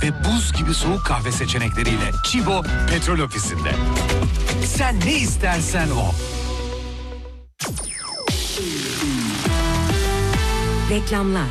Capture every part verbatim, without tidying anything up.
ve buz gibi soğuk kahve seçenekleriyle Chibo Petrol Ofisi'nde. Sen ne istersen o. Reklamlar.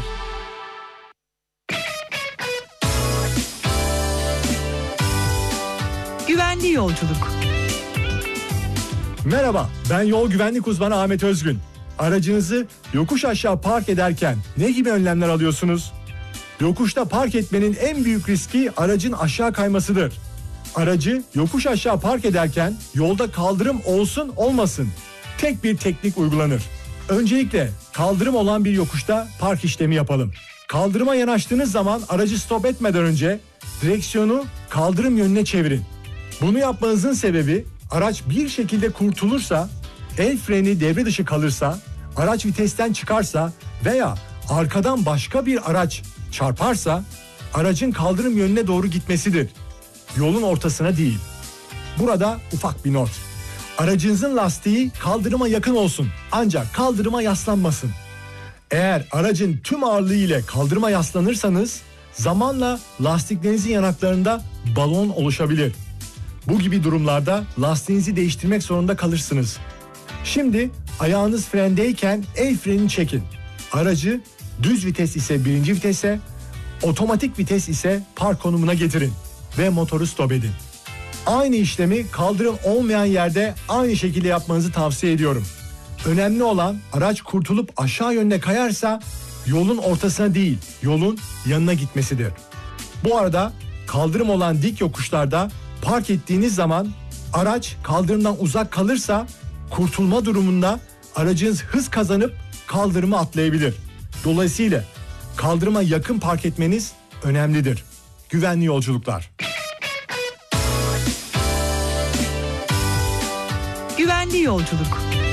Güvenli yolculuk. Merhaba, ben yol güvenlik uzmanı Ahmet Özgün. Aracınızı yokuş aşağı park ederken ne gibi önlemler alıyorsunuz? Yokuşta park etmenin en büyük riski aracın aşağı kaymasıdır. Aracı yokuş aşağı park ederken yolda kaldırım olsun olmasın tek bir teknik uygulanır. Öncelikle kaldırım olan bir yokuşta park işlemi yapalım. Kaldırıma yanaştığınız zaman aracı stop etmeden önce direksiyonu kaldırım yönüne çevirin. Bunu yapmanızın sebebi araç bir şekilde kurtulursa, el freni devre dışı kalırsa, araç vitesten çıkarsa veya arkadan başka bir araç çarparsa aracın kaldırım yönüne doğru gitmesidir. Yolun ortasına değil. Burada ufak bir not. Aracınızın lastiği kaldırıma yakın olsun ancak kaldırıma yaslanmasın. Eğer aracın tüm ağırlığı ile kaldırıma yaslanırsanız zamanla lastiklerinizin yanaklarında balon oluşabilir. Bu gibi durumlarda lastiğinizi değiştirmek zorunda kalırsınız. Şimdi ayağınız frendeyken el frenini çekin. Aracı düz vites ise birinci vitese, otomatik vites ise park konumuna getirin ve motoru stop edin. Aynı işlemi kaldırım olmayan yerde aynı şekilde yapmanızı tavsiye ediyorum. Önemli olan araç kurtulup aşağı yönüne kayarsa yolun ortasına değil, yolun yanına gitmesidir. Bu arada kaldırım olan dik yokuşlarda park ettiğiniz zaman araç kaldırımdan uzak kalırsa kurtulma durumunda aracınız hız kazanıp kaldırımı atlayabilir. Dolayısıyla kaldırıma yakın park etmeniz önemlidir. Güvenli yolculuklar. Güvenli yolculuk.